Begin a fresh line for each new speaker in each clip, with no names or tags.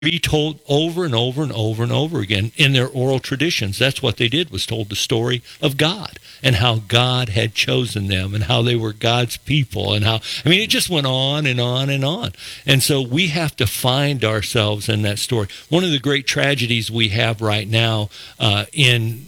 retold over and over and over and over again in their oral traditions. That's what they did, was told the story of God and how God had chosen them and how they were God's people and how, I mean, it just went on and on and on. And so we have to find ourselves in that story. One of the great tragedies we have right now in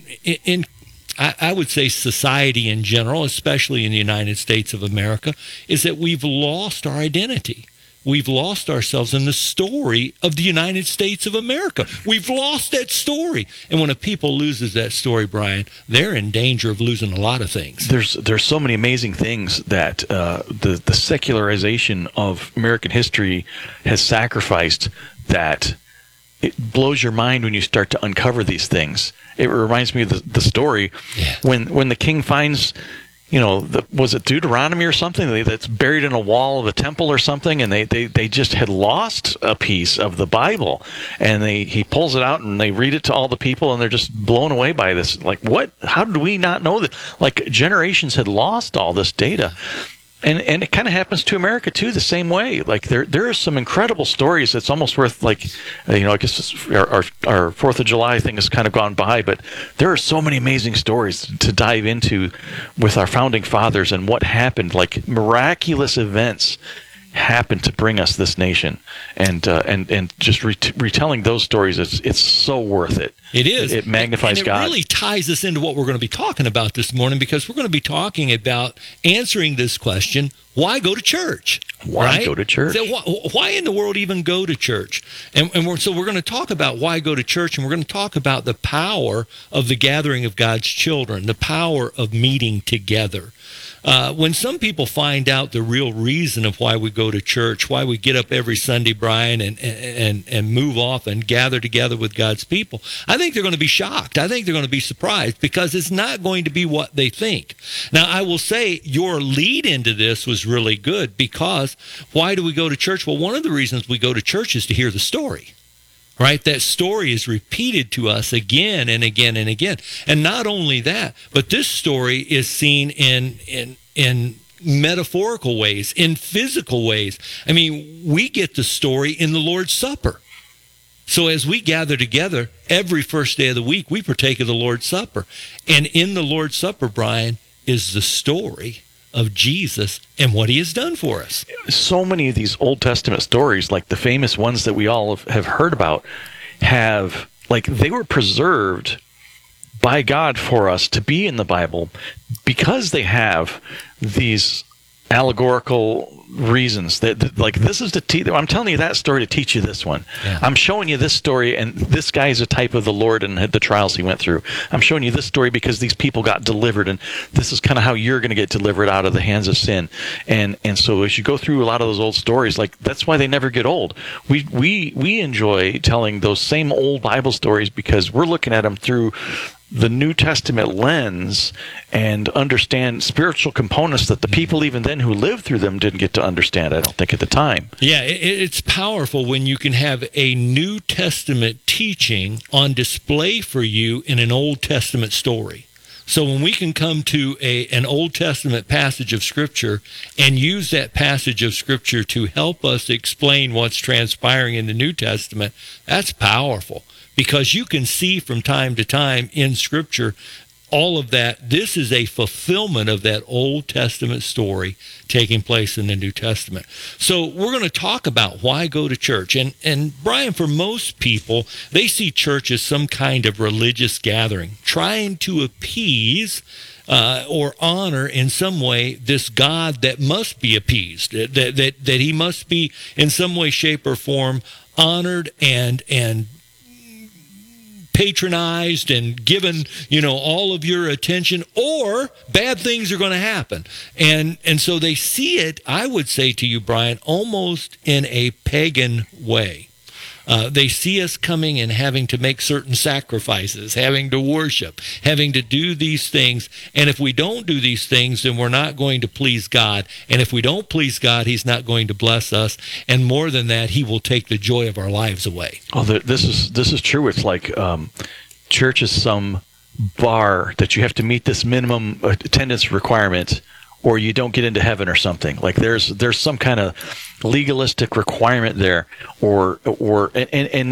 I would say society in general, especially in the United States of America, is that we've lost our identity. We've lost ourselves in the story of the United States of America. We've lost that story. And when a people loses that story, Brian, they're in danger of losing a lot of things.
There's so many amazing things that the secularization of American history has sacrificed, that it blows your mind when you start to uncover these things. It reminds me of the story when the king finds, was it Deuteronomy or something that's buried in a wall of a temple or something, and they just had lost a piece of the Bible, and he pulls it out and they read it to all the people, and they're just blown away by this. Like, what? How did we not know that? Like, generations had lost all this data. And it kind of happens to America too, the same way. Like, there are some incredible stories that's almost worth, like, I guess our 4th of July thing has kind of gone by, but there are so many amazing stories to dive into with our founding fathers and what happened. Like, miraculous events happened to bring us this nation, and just retelling those stories, it's so worth it.
It is.
It magnifies
and
God.
It really ties us into what we're going to be talking about this morning, because we're going to be talking about answering this question: why go to church?
Why go to church?
So why in the world even go to church? So we're going to talk about why go to church, and we're going to talk about the power of the gathering of God's children, the power of meeting together. When some people find out the real reason of why we go to church, why we get up every Sunday, Brian, and move off and gather together with God's people, I think they're going to be shocked. I think they're going to be surprised, because it's not going to be what they think. Now, I will say your lead into this was really good, because why do we go to church? Well, one of the reasons we go to church is to hear the story. Right? That story is repeated to us again and again and again. And not only that, but this story is seen in metaphorical ways, in physical ways. I mean, we get the story in the Lord's Supper. So as we gather together every first day of the week, we partake of the Lord's Supper. And in the Lord's Supper, Brian, is the story of Jesus and what he has done for us.
So many of these Old Testament stories, like the famous ones that we all have heard about, they were preserved by God for us to be in the Bible, because they have these allegorical reasons that this is I'm telling you that story to teach you this one. Yeah. I'm showing you this story, and this guy is a type of the Lord and the trials he went through. I'm showing you this story because these people got delivered, and this is kind of how you're going to get delivered out of the hands of sin. And so as you go through a lot of those old stories, like, that's why they never get old. We enjoy telling those same old Bible stories because we're looking at them through the New Testament lens and understand spiritual components that the people even then who lived through them didn't get to understand, I don't think, at the time.
Yeah, it's powerful when you can have a New Testament teaching on display for you in an Old Testament story. So when we can come to an Old Testament passage of Scripture and use that passage of Scripture to help us explain what's transpiring in the New Testament, that's powerful. Because you can see from time to time in Scripture all of that. This is a fulfillment of that Old Testament story taking place in the New Testament. So we're going to talk about why go to church. And Brian, for most people, they see church as some kind of religious gathering, trying to appease or honor in some way this God that must be appeased, that he must be in some way, shape, or form honored and patronized and given, all of your attention, or bad things are going to happen. And so they see it, I would say to you, Brian, almost in a pagan way. They see us coming and having to make certain sacrifices, having to worship, having to do these things. And if we don't do these things, then we're not going to please God. And if we don't please God, he's not going to bless us. And more than that, he will take the joy of our lives away.
Oh, this is true. It's like church is some bar that you have to meet this minimum attendance requirement, or you don't get into heaven or something. Like there's some kind of legalistic requirement there, or and